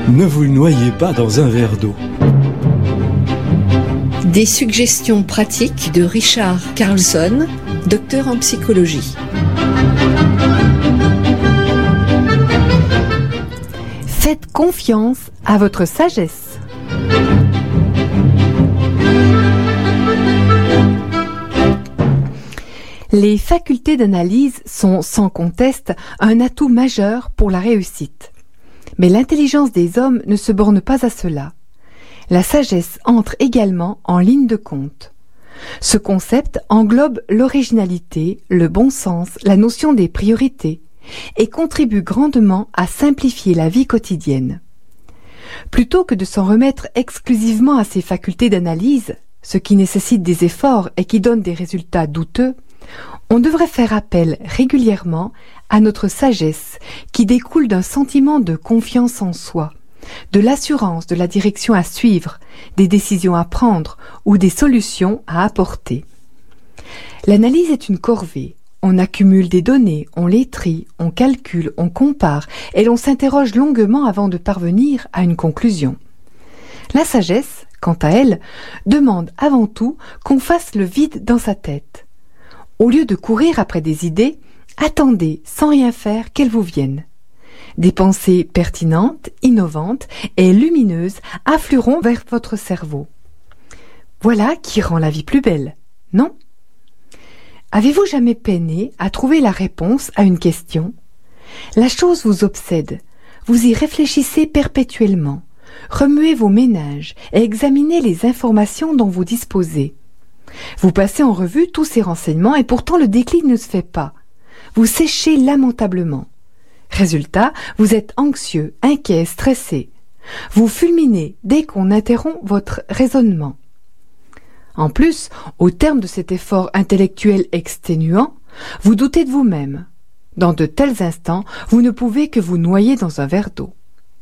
Ne vous noyez pas dans un verre d'eau. Des suggestions pratiques de Richard Carlson, docteur en psychologie. Faites confiance à votre sagesse. Les facultés d'analyse sont sans conteste un atout majeur pour la réussite. Mais l'intelligence des hommes ne se borne pas à cela. La sagesse entre également en ligne de compte. Ce concept englobe l'originalité, le bon sens, la notion des priorités et contribue grandement à simplifier la vie quotidienne. Plutôt que de s'en remettre exclusivement à ces facultés d'analyse, ce qui nécessite des efforts et qui donne des résultats douteux, on devrait faire appel régulièrement à notre sagesse qui découle d'un sentiment de confiance en soi, de l'assurance de la direction à suivre, des décisions à prendre ou des solutions à apporter. L'analyse est une corvée. On accumule des données, on les trie, on calcule, on compare et l'on s'interroge longuement avant de parvenir à une conclusion. La sagesse, quant à elle, demande avant tout qu'on fasse le vide dans sa tête. Au lieu de courir après des idées, attendez sans rien faire qu'elles vous viennent. Des pensées pertinentes, innovantes et lumineuses afflueront vers votre cerveau. Voilà qui rend la vie plus belle, non ? Avez-vous jamais peiné à trouver la réponse à une question ? La chose vous obsède, vous y réfléchissez perpétuellement, remuez vos méninges et examinez les informations dont vous disposez. Vous passez en revue tous ces renseignements et pourtant le déclic ne se fait pas. Vous séchez lamentablement. Résultat, vous êtes anxieux, inquiet, stressé. Vous fulminez dès qu'on interrompt votre raisonnement. En plus, au terme de cet effort intellectuel exténuant, vous doutez de vous-même. Dans de tels instants, vous ne pouvez que vous noyer dans un verre d'eau.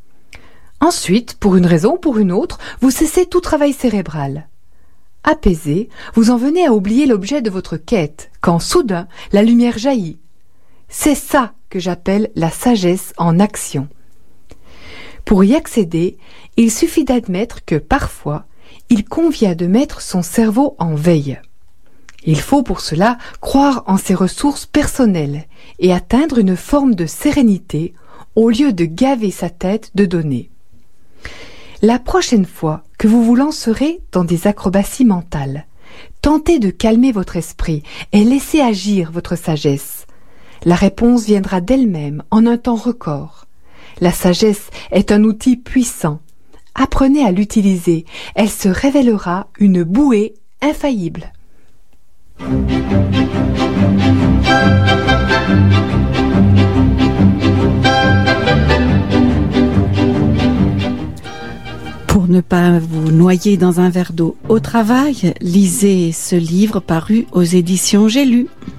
Ensuite, pour une raison ou pour une autre, vous cessez tout travail cérébral. Apaisé, vous en venez à oublier l'objet de votre quête, quand soudain, la lumière jaillit. C'est ça que j'appelle la sagesse en action. Pour y accéder, il suffit d'admettre que parfois, il convient de mettre son cerveau en veille. Il faut pour cela croire en ses ressources personnelles et atteindre une forme de sérénité au lieu de gaver sa tête de données. La prochaine fois que vous vous lancerez dans des acrobaties mentales, tentez de calmer votre esprit et laissez agir votre sagesse. La réponse viendra d'elle-même en un temps record. La sagesse est un outil puissant. Apprenez à l'utiliser, elle se révélera une bouée infaillible. Pour ne pas vous noyer dans un verre d'eau au travail, lisez ce livre paru aux éditions J'ai lu.